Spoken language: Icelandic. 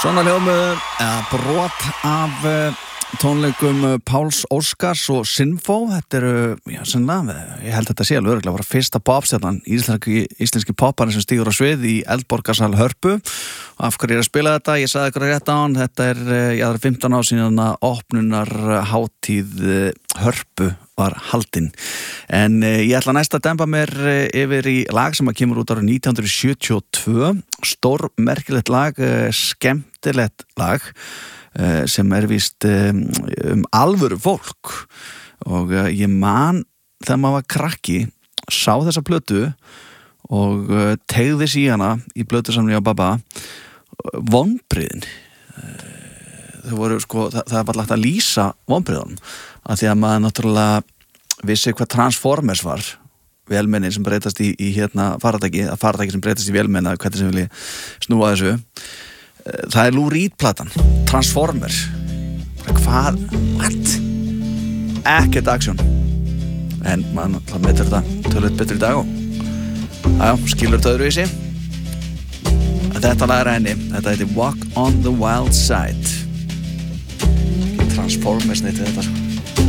Svona hljómu brot af tónleikum Páls Óskars og Sinfó. Þetta eru, já, sennilega, ég held þetta sé alveg örugglega bara fyrsta popstjarnan íslenski popparinn sem stígur á svið í Eldborgarsal Hörpu. Og af hverju ég að spila þetta? Ég sagði ykkur rétt á hann, þetta er, já, það er 15 ár síðan að opnunar hátíð Hörpu var haldin. En ég ætla næst að demba mér yfir í lag sem kemur út árið 1972. Stór merkilegt lag, skemmtilegt lag sem er víst alvöru fólk og ég man þegar maður var krakki sá þessa plötu og teygði sig í hana í plötusamlinu á Baba. Vonbrigðin þau voru sko, það var lagt að lýsa vonbrigðunum af því að maður náttúrulega vissi hvað Transformers var, vélmenni sem breytast í hérna faratæki sem breytast í vélmenna, hvernig sem vilji snúa þessu. Það er Lou Reed platan, Transformers. Hvað? What? Ekkert aksjón. En maður metur þetta tölvöld betur í dag og skilur þetta öðruvísi. Þetta lag er henni, þetta heitir Walk on the Wild Side. Transformers neytið þetta sko.